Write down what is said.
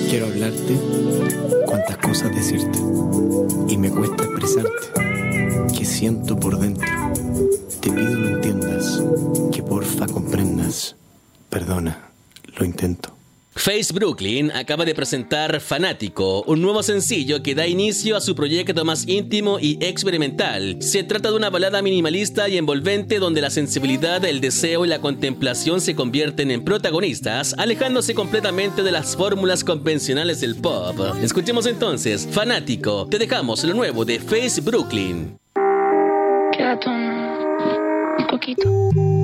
Quiero hablarte, cuántas cosas decirte, y me cuesta expresarte, que siento por dentro. Te pido lo entiendas, que porfa comprendas. Perdona, lo intento. Face Brooklyn acaba de presentar Fanático, un nuevo sencillo que da inicio a su proyecto más íntimo y experimental. Se trata de una balada minimalista y envolvente donde la sensibilidad, el deseo y la contemplación se convierten en protagonistas, alejándose completamente de las fórmulas convencionales del pop. Escuchemos entonces Fanático. Te dejamos lo nuevo de Face Brooklyn. Quédate un poquito.